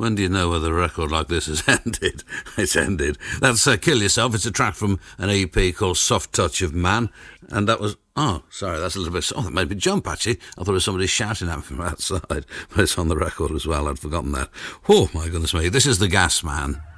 When do you know whether a record like this has ended? It's ended. That's Kill Yourself. It's a track from an EP called Soft Touch of Man. And that was... Oh, sorry, that's a little bit... Oh, that made me jump, actually. I thought it was somebody shouting at me from outside. But it's on the record as well. I'd forgotten that. Oh, my goodness me. This is The Gas Man.